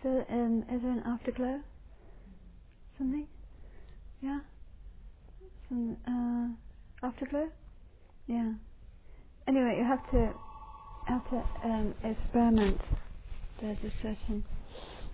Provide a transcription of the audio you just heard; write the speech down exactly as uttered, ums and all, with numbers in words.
So, um, is there an afterglow? Something? Yeah? Some, uh, afterglow? Yeah. Anyway, you have to, have to um, experiment. There's a certain